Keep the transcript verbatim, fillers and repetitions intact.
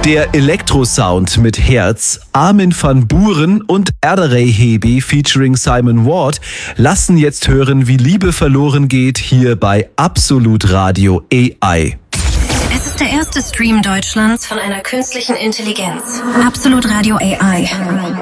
Der Elektrosound mit Herz, Armin van Buuren und Erderey Heby featuring Simon Ward lassen jetzt hören, wie Liebe verloren geht, hier bei Absolut Radio A I. Es ist der erste Stream Deutschlands von einer künstlichen Intelligenz. Absolut Radio A I.